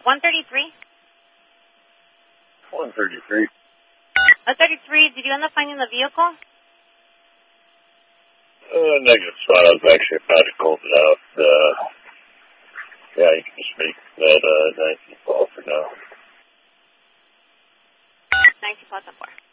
133. 133. 33, did you end up finding the vehicle? Negative spot. I was actually about to close it out. Yeah, you can just make that 19 call for now. 19 plus 4.